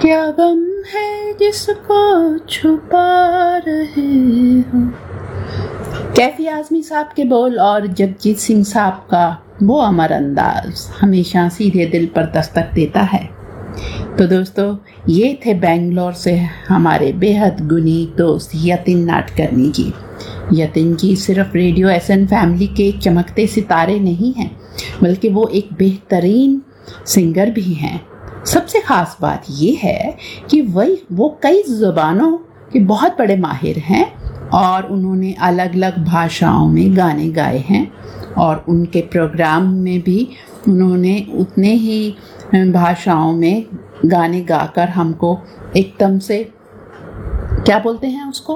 क्या गम है जिसको छुपा रहे हो। कैफी आजमी साहब के बोल और जगजीत सिंह साहब का वो अमर अंदाज हमेशा सीधे दिल पर दस्तक देता है। तो दोस्तों, ये थे बेंगलोर से हमारे बेहद गुनी दोस्त यतिन नाडकर्णी जी। यतिन जी सिर्फ रेडियो एसएन फैमिली के चमकते सितारे नहीं हैं, बल्कि वो एक बेहतरीन सिंगर भी हैं। सबसे खास बात ये है कि वो कई ज़ुबानों के बहुत बड़े माहिर हैं और उन्होंने अलग अलग भाषाओं में गाने गाए हैं और उनके प्रोग्राम में भी उन्होंने उतने ही भाषाओं में गाने गाकर हमको एकदम से क्या बोलते हैं उसको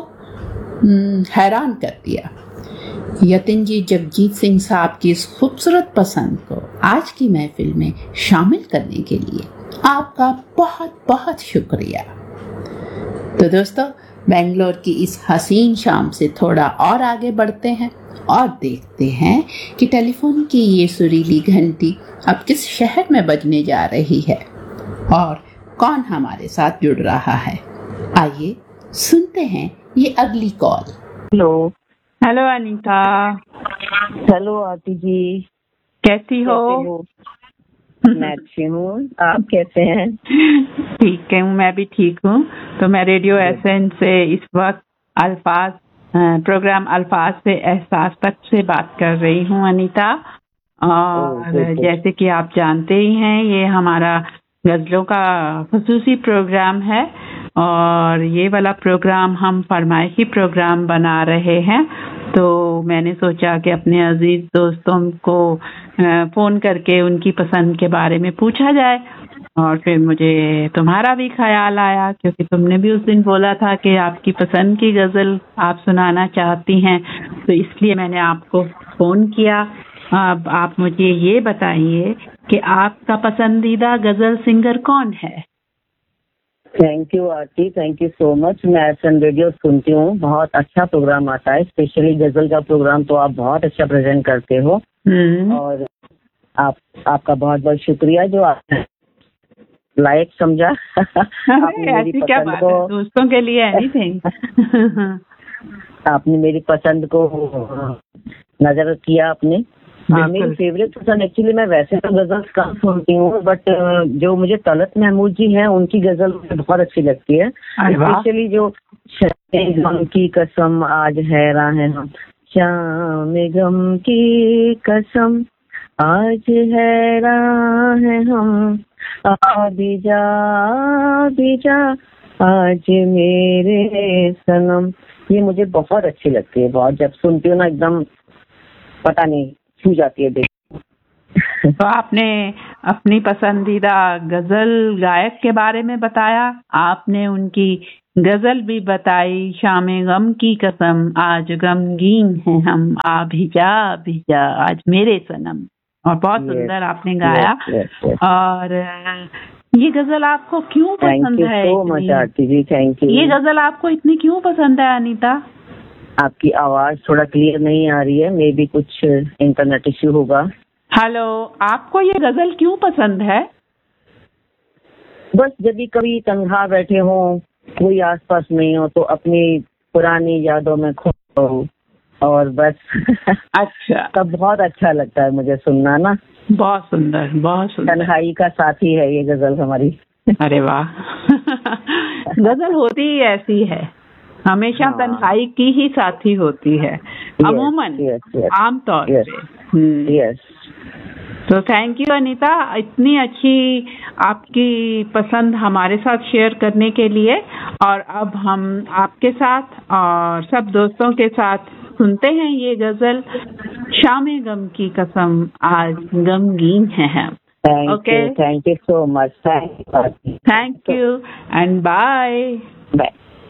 हैरान कर दिया। यतिन जी जगजीत सिंह साहब की इस खूबसूरत पसंद को आज की महफिल में शामिल करने के लिए आपका बहुत बहुत शुक्रिया। तो दोस्तों, बेंगलोर की इस हसीन शाम से थोड़ा और आगे बढ़ते हैं और देखते हैं कि टेलीफोन की ये सुरीली घंटी अब किस शहर में बजने जा रही है और कौन हमारे साथ जुड़ रहा है। आइए सुनते हैं ये अगली कॉल। हेलो अनीता। हेलो आरती जी, कैसी हो? मैं अच्छी हूँ, आप कैसे हैं? ठीक है, मैं भी ठीक हूँ। तो मैं रेडियो एसएन से इस वक्त प्रोग्राम अल्फाज से एहसास तक से बात कर रही हूँ अनीता। और जैसे कि आप जानते ही हैं, ये हमारा गजलों का खुसूसी प्रोग्राम है और ये वाला प्रोग्राम हम फरमाइशी प्रोग्राम बना रहे हैं। तो मैंने सोचा कि अपने अजीज दोस्तों को फ़ोन करके उनकी पसंद के बारे में पूछा जाए और फिर मुझे तुम्हारा भी ख्याल आया, क्योंकि तुमने भी उस दिन बोला था कि आपकी पसंद की गज़ल आप सुनाना चाहती हैं, तो इसलिए मैंने आपको फ़ोन किया। अब आप मुझे ये बताइए कि आपका पसंदीदा गज़ल सिंगर कौन है? Thank you Aarti, thank you so much. मैं एसएन रेडियो सुनती हूँ, बहुत अच्छा प्रोग्राम आता है, स्पेशली गजल का प्रोग्राम तो आप बहुत अच्छा प्रेजेंट करते हो और आपका बहुत बहुत शुक्रिया जो आपने लायक समझा। ऐसी क्या बात है, दोस्तों के लिए एनीथिंग। आपने मेरी पसंद को नजर किया आपने। हाँ, मेरी फेवरेट पसंद एक्चुअली, मैं वैसे तो गजल कम सुनती हूँ, बट जो मुझे तलत महमूद जी हैं उनकी गजल मुझे बहुत अच्छी लगती है। स्पेशली जो गम की कसम आज हैरान है हम, शाम गम की कसम आज हैरान है हम, भी जा आज मेरे सनम, ये मुझे बहुत अच्छी लगती है। बहुत जब सुनती हूँ ना एकदम पता नहीं छू जाती है दिल। तो आपने अपनी पसंदीदा गजल गायक के बारे में बताया, आपने उनकी गजल भी बताई, शाम गम की कसम आज गमगीन है हम, आ भी जा आज मेरे सनम, और बहुत सुंदर आपने गाया। और ये गजल आपको क्यों पसंद है? Thank you. ये गजल आपको इतनी क्यों पसंद है अनीता? आपकी आवाज थोड़ा क्लियर नहीं आ रही है, मे बी कुछ इंटरनेट इश्यू होगा। हेलो, आपको ये गजल क्यों पसंद है? बस जब भी कभी तन्हा बैठे हो, कोई आसपास नहीं हो, तो अपनी पुरानी यादों में खो हो और बस अच्छा तब बहुत अच्छा लगता है मुझे सुनना ना। बहुत सुंदर, बहुत सुंदर। तन्हाई का साथी है ये गजल हमारी। अरे वाह। गजल होती ही ऐसी है, हमेशा तन्हाई की ही साथी होती है अमूमन, आमतौर पे। तो थैंक यू अनीता, इतनी अच्छी आपकी पसंद हमारे साथ शेयर करने के लिए। और अब हम आपके साथ और सब दोस्तों के साथ सुनते हैं ये गजल, शाम गम की कसम आज गमगीन है हम। Okay, thank you so much. Thank you and bye.